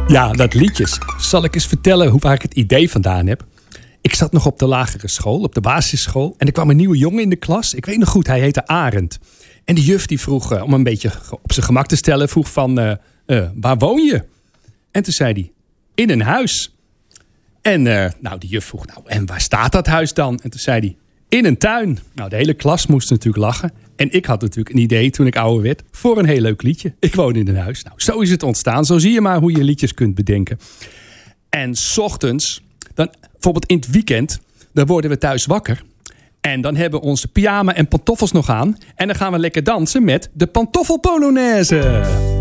Ja, dat liedjes. Zal ik eens vertellen waar ik het idee vandaan heb? Ik zat nog op de lagere school, op de basisschool. En er kwam een nieuwe jongen in de klas. Ik weet nog goed, hij heette Arend. En de juf die vroeg, om een beetje op zijn gemak te stellen... vroeg van, waar woon je? En toen zei hij, in een huis. En die juf vroeg, en waar staat dat huis dan? En toen zei hij, in een tuin. Nou, de hele klas moest natuurlijk lachen. En ik had natuurlijk een idee toen ik ouder werd... voor een heel leuk liedje. Ik woon in een huis. Nou, zo is het ontstaan. Zo zie je maar hoe je liedjes kunt bedenken. En 's ochtends, dan, bijvoorbeeld in het weekend... dan worden we thuis wakker... En dan hebben we onze pyjama en pantoffels nog aan. En dan gaan we lekker dansen met de pantoffelpolonaise.